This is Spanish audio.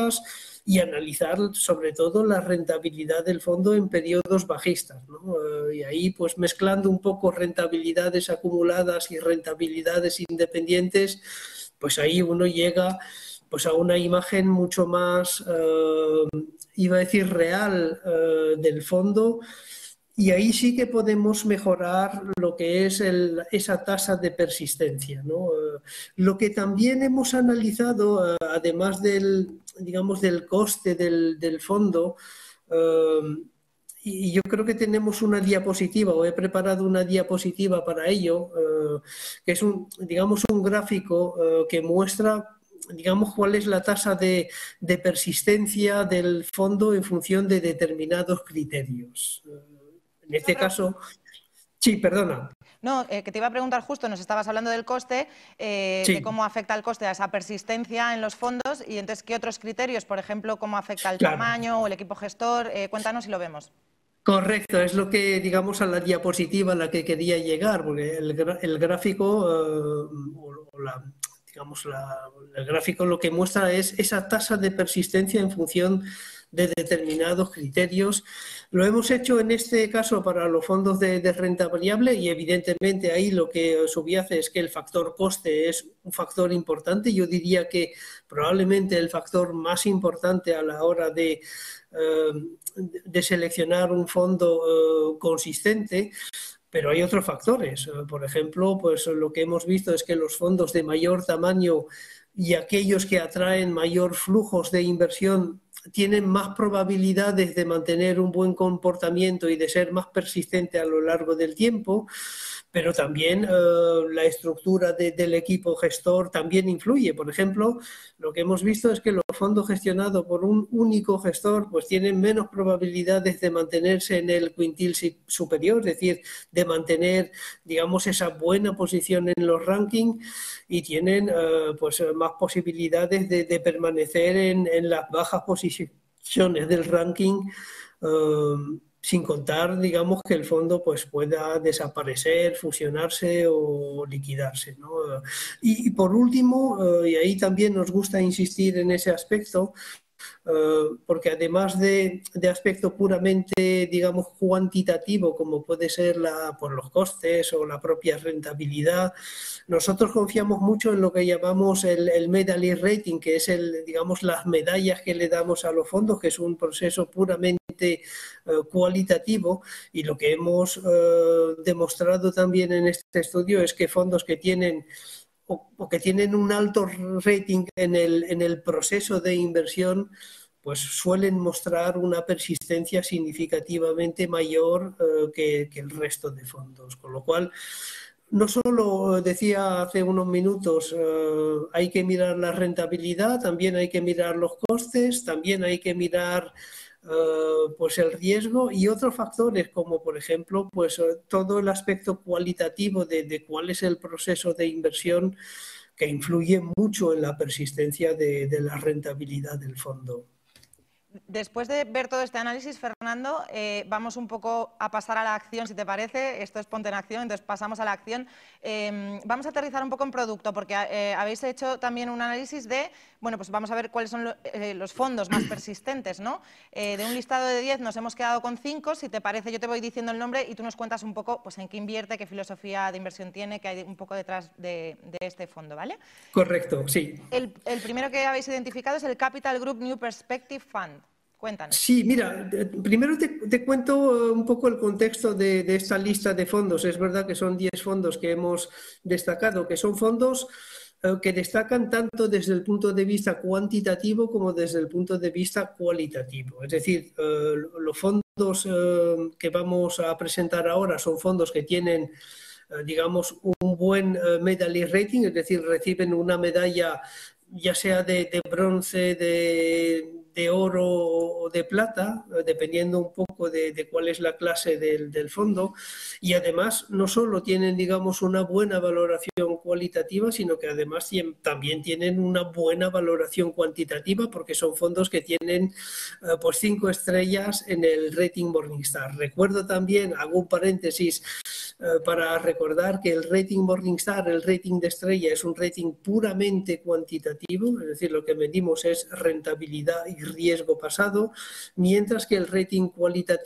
altas y analizar sobre todo la rentabilidad del fondo en periodos bajistas, ¿no? Y ahí pues mezclando un poco rentabilidades acumuladas y rentabilidades independientes, pues ahí uno llega pues a una imagen mucho más, iba a decir, real del fondo. Y ahí sí que podemos mejorar lo que es esa tasa de persistencia, ¿no? Lo que también hemos analizado, además digamos, del coste del fondo, y yo creo que tenemos una diapositiva, o he preparado una diapositiva para ello, que es digamos, un gráfico que muestra, digamos, cuál es la tasa de persistencia del fondo en función de determinados criterios. En este caso, sí, perdona. No, que te iba a preguntar justo, nos estabas hablando del coste, Sí. de cómo afecta el coste a esa persistencia en los fondos y entonces, ¿qué otros criterios? Por ejemplo, ¿cómo afecta el tamaño o el equipo gestor? Cuéntanos y lo vemos. Correcto, es lo que, digamos, a la diapositiva a la que quería llegar, porque el gráfico, digamos, el gráfico lo que muestra es esa tasa de persistencia en función de determinados criterios. Lo hemos hecho en este caso para los fondos de renta variable y evidentemente ahí lo que subyace es que el factor coste es un factor importante. Yo diría que probablemente el factor más importante a la hora de seleccionar un fondo consistente. Pero hay otros factores. Por ejemplo, pues lo que hemos visto es que los fondos de mayor tamaño y aquellos que atraen mayor flujos de inversión tienen más probabilidades de mantener un buen comportamiento y de ser más persistente a lo largo del tiempo, pero también la estructura del equipo gestor también influye. Por ejemplo, lo que hemos visto es que los fondos gestionados por un único gestor pues tienen menos probabilidades de mantenerse en el quintil superior, es decir, de mantener, digamos, esa buena posición en los rankings y tienen pues más posibilidades de permanecer en las bajas posiciones del ranking, sin contar, digamos, que el fondo pues pueda desaparecer, fusionarse o liquidarse, ¿no? Y por último, y ahí también nos gusta insistir en ese aspecto, porque además de aspecto puramente, digamos, cuantitativo, como puede ser por los costes o la propia rentabilidad, nosotros confiamos mucho en lo que llamamos el medal rating, que es digamos, las medallas que le damos a los fondos, que es un proceso puramente cualitativo, y lo que hemos demostrado también en este estudio es que fondos que tienen o que tienen un alto rating en el proceso de inversión, pues suelen mostrar una persistencia significativamente mayor que el resto de fondos. Con lo cual, no solo, decía hace unos minutos, hay que mirar la rentabilidad, también hay que mirar los costes, también hay que mirar pues el riesgo y otros factores como por ejemplo pues todo el aspecto cualitativo de cuál es el proceso de inversión que influye mucho en la persistencia de la rentabilidad del fondo. Después de ver todo este análisis, Fernando, vamos un poco a pasar a la acción, si te parece. Esto es Ponte en Acción, entonces pasamos a la acción. Vamos a aterrizar un poco en producto, porque habéis hecho también un análisis de, bueno, pues vamos a ver cuáles son los fondos más persistentes, ¿no? De un listado de 10 nos hemos quedado con 5. Si te parece, yo te voy diciendo el nombre y tú nos cuentas un poco pues, en qué invierte, qué filosofía de inversión tiene, qué hay un poco detrás de este fondo, ¿vale? Correcto, sí. El primero que habéis identificado es el Capital Group New Perspective Fund. Cuéntanos. Sí, mira, primero te cuento un poco el contexto de esta lista de fondos. Es verdad que son 10 fondos que hemos destacado, que son fondos que destacan tanto desde el punto de vista cuantitativo como desde el punto de vista cualitativo. Es decir, los fondos que vamos a presentar ahora son fondos que tienen, digamos, un buen medal rating, es decir, reciben una medalla ya sea de bronce, de oro o de plata, dependiendo un poco de cuál es la clase del fondo, y además no solo tienen, digamos, una buena valoración cualitativa, sino que además también tienen una buena valoración cuantitativa, porque son fondos que tienen pues 5 estrellas en el rating Morningstar. Recuerdo también, hago un paréntesis, para recordar que el rating Morningstar, el rating de estrella, es un rating puramente cuantitativo, es decir, lo que medimos es rentabilidad y riesgo pasado, mientras que el rating cualitativo